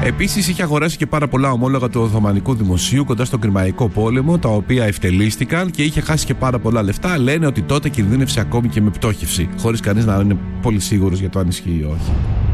Επίσης, είχε αγοράσει και πάρα πολλά ομόλογα του Οθωμανικού Δημοσίου κοντά στον Κρημαϊκό Πόλεμο, τα οποία ευτελίστηκαν και είχε χάσει και πάρα πολλά λεφτά. Λένε ότι τότε κινδύνευσε ακόμη και με πτώχευση, χωρίς κανείς να είναι πολύ σίγουρος για το αν ισχύει ή όχι.